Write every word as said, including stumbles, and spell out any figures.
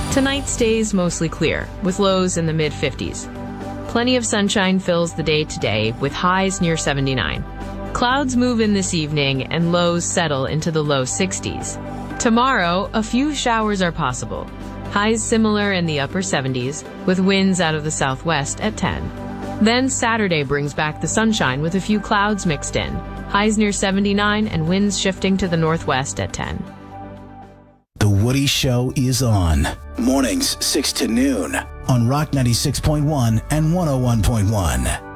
Tonight stays mostly clear, with lows in the mid fifties. Plenty of sunshine fills the day today, with highs near seventy-nine. Clouds move in this evening, and lows settle into the low sixties. Tomorrow, a few showers are possible. Highs similar in the upper seventies, with winds out of the southwest at ten. Then Saturday brings back the sunshine with a few clouds mixed in. Highs near seventy-nine and winds shifting to the northwest at ten. The Woody Show is on. Mornings six to noon on Rock ninety-six point one and one oh one point one.